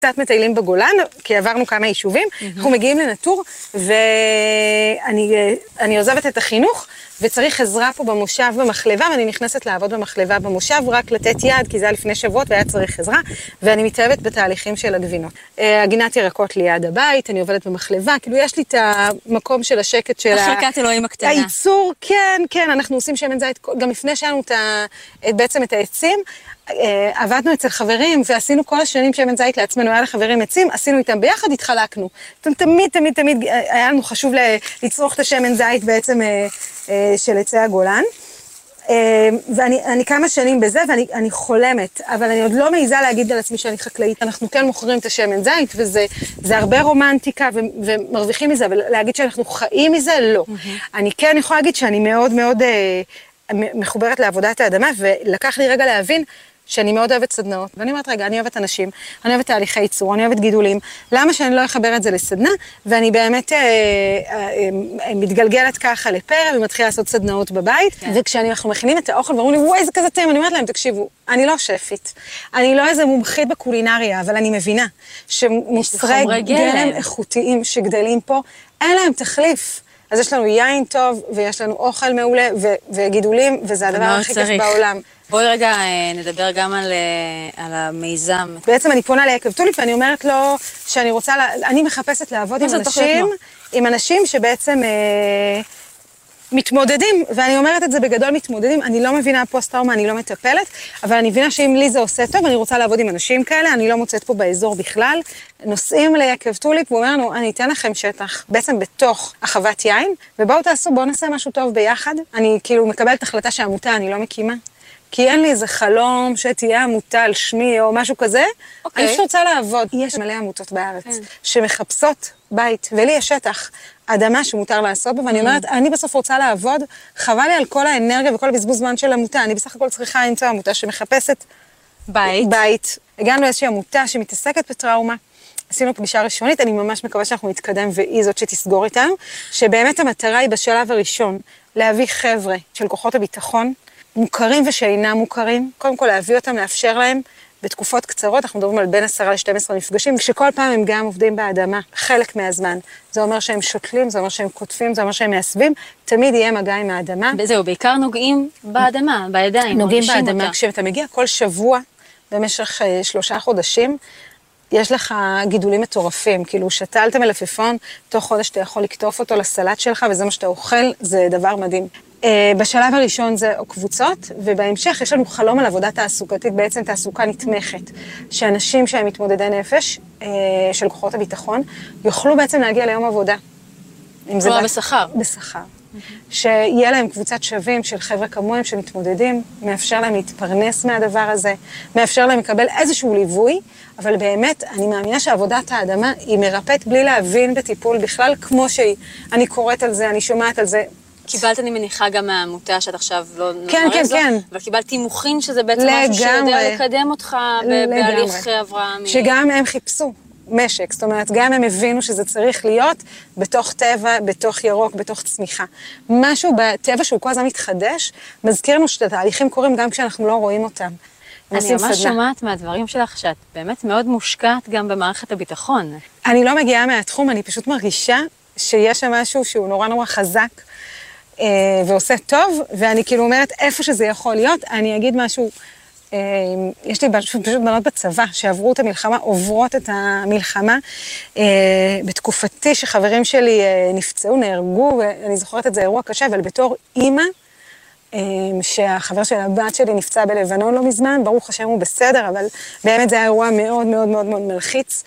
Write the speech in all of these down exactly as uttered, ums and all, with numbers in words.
קצת מטיילים בגולן, כי עברנו כמה יישובים, אנחנו מגיעים לנטור, ואני אני עוזבת את החינוך, וצריך עזרה פה במושב במחלבה, ואני נכנסת לעבוד במחלבה במושב, רק לתת יד, כי זה היה לפני שבועות, והיה צריך עזרה, ואני מתאהבת בתהליכים של הגבינות. הגינת ירקות ליד הבית, אני עובדת במחלבה, כאילו יש לי את המקום של השקט של החלקת אלוהים הקטנה. הייצור, כן, כן, אנחנו עושים שמן זית, גם לפני שהיינו בעצם את העצים, עבדנו אצל חברים, ועשינו כל השנים שמן זית לעצמנו, היה לחברים עצים, עשינו איתם ביחד, התחלקנו. תמיד, תמיד, תמיד, היה לנו חשוב לצרוך את השמן זית בעצם של עצי הגולן. ואני אני כמה שנים בזה, ואני אני חולמת, אבל אני עוד לא מעיזה להגיד על עצמי שאני חקלאית. אנחנו כן מוכרים את השמן זית, וזה זה הרבה רומנטיקה, ו, ומרוויחים מזה, אבל להגיד שאנחנו חיים מזה, לא. אני כן יכולה להגיד שאני מאוד מאוד מחוברת לעבודת האדמה, ולקח לי רגע להבין שאני מאוד אוהבת סדנאות, ואני אומרת, רגע, אני אוהבת אנשים, אני אוהבת תהליכי ייצור, אני אוהבת גידולים, למה שאני לא אחבר את זה לסדנה? ואני באמת אה, אה, מתגלגלת ככה לפרא, ומתחילה לעשות סדנאות בבית, כן. וכשאנחנו מכינים את האוכל, ואומרים לי, וואי, זה כזה טעים, אני אומרת להם, תקשיבו, אני לא שפית, אני לא איזה מומחית בקולינריה, אבל אני מבינה שמוצרי גלם איכותיים שגדלים פה, אין להם תחליף. אז יש לנו יין טוב, ויש לנו אוכל מעולה, ו- וגידולים, וזה הדבר הכי כיף בעולם. בואי רגע נדבר גם על, על המיזם. בעצם אני פונה ליקב טוליפ, ואני אומרת לו שאני רוצה, אני מחפשת לעבוד עם אנשים, עם אנשים שבעצם אה, מתמודדים, ואני אומרת את זה בגדול מתמודדים, אני לא מבינה פוסט-טראומה, אני לא מטפלת, אבל אני מבינה שאם לי זה עושה טוב, אני רוצה לעבוד עם אנשים כאלה, אני לא מוצאת פה באזור בכלל, נוסעים ליקב טוליפ, והוא אומר לנו, אני אתן לכם שטח, בעצם בתוך החוות יין, ובואו תעשו, בואו נעשה משהו טוב ביחד. אני כאילו מקבלת החלטה שהעמותה אני לא מקימה, כי אין לי איזה חלום שתהיה עמותה על שמי או משהו כזה, okay. אני פשוט רוצה לעבוד. יש מלא עמותות בארץ okay. שמחפשות בית, ולי יש שטח, אדמה שמותר לעשות בו, ואני אומרת, אני בסוף רוצה לעבוד, חבל לי על כל האנרגיה וכל הבזבוז זמן של עמותה, אני בסך הכל צריכה למצוא עמותה שמחפשת בית. בית. הגענו לאיזושהי עמותה שמתעסקת בטראומה, עשינו פגישה ראשונית, אני ממש מקווה שאנחנו נתקדם והיא זאת שתסגור איתנו, שבאמת המטרה היא בשלב הראשון, להביא חבר'ה של כוחות הביטחון, מוכרים ושאינם מוכרים, קודם כל להביא אותם, לאפשר להם בתקופות קצרות, אנחנו מדברים על בין עשרה ל-שתים עשרה מפגשים, כשכל פעם הם גם עובדים באדמה, חלק מהזמן. זה אומר שהם שותלים, זה אומר שהם כותפים, זה אומר שהם מעשבים, תמיד יהיה מגע עם האדמה. וזהו, בעיקר נוגעים באדמה, בידיים. נוגעים באדמה, כשאתה מגיע כל שבוע, במשך שלושה חודשים, יש לך גידולים מטורפים, כאילו שתלת מלפפון, תוך חודש אתה יכול לקטוף אותו לסלט שלך, וזה מה שאתה אוכל, זה דבר מדהים. בשלב הראשון זה קבוצות, ובהמשך יש לנו חלום על עבודה תעסוקתית, בעצם תעסוקה נתמכת, שאנשים שהם מתמודדי נפש, של כוחות הביטחון, יוכלו בעצם להגיע ליום עבודה. כלומר בשכר. בשכר. שיהיה להם קבוצת שווים של חבר'ה כמוהם שמתמודדים, מאפשר להם להתפרנס מהדבר הזה, מאפשר להם לקבל איזשהו ליווי, אבל באמת אני מאמינה שעבודת האדמה היא מרפאת בלי להבין בטיפול בכלל כמו שהיא. אני קוראת על זה, אני שומעת על זה. קיבלת, אני מניחה, גם מהעמותה שאת עכשיו לא... כן, כן, כן. אבל קיבלתי מוכין שזה בעצם משהו שיודע לקדם אותך בהליך אברהם. שגם הם חיפשו משק, זאת אומרת, גם הם הבינו שזה צריך להיות בתוך טבע, בתוך ירוק, בתוך צמיחה. משהו בטבע שהוא כל הזמן מתחדש, מזכיר לנו שהתהליכים קורים גם כשאנחנו לא רואים אותם. אני ממש שומעת מהדברים שלך שאת באמת מאוד מושקעת גם במערכת הביטחון. אני לא מגיעה מהתחום, אני פשוט מרגישה שיש שם משהו שהוא נורא נורא חזק, ועושה טוב, ואני כאילו אומרת, איפה שזה יכול להיות, אני אגיד משהו, יש לי פשוט בנות בצבא, שעברו את המלחמה, עוברות את המלחמה, בתקופתי שחברים שלי נפצעו, נהרגו, ואני זוכרת את זה אירוע קשה, אבל בתור אימא, שהחבר של הבת שלי נפצע בלבנון לא מזמן, ברוך השם הוא בסדר, אבל באמת זה היה אירוע מאוד מאוד מאוד מאוד מלחיץ,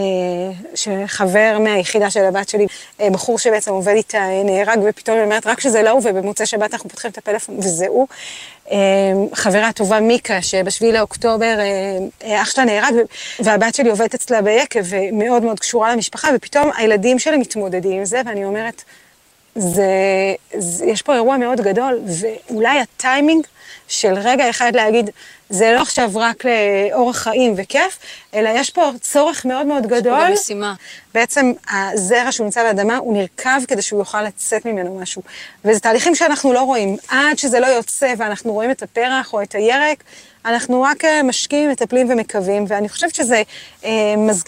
שחבר מהיחידה של הבת שלי, בחור שבעצם עובד איתה, נהרג, ופתאום היא אומרת, רק שזה לא הוא, ובמוצאי שבת אנחנו פותחים את הפלאפון, וזהו. חברה טובה מיקה, שבשביעי לאוקטובר אח שלה נהרג, והבת שלי עובדת אצלה ביקב, ומאוד מאוד קשורה למשפחה, ופתאום הילדים שלי מתמודדים עם זה, ואני אומרת, זה, זה, יש פה אירוע מאוד גדול, ואולי הטיימינג של רגע אחד להגיד, זה לא עכשיו רק לאורח חיים וכיף, אלא יש פה צורך מאוד מאוד גדול. יש פה משימה. בעצם הזרע שהוא נמצא באדמה, הוא נרכב כדי שהוא יוכל לצאת ממנו משהו. וזה תהליכים שאנחנו לא רואים. עד שזה לא יוצא ואנחנו רואים את הפרח או את הירק, אנחנו רק משקיעים, מטפלים ומקווים, ואני חושבת שזה אה, מזכיר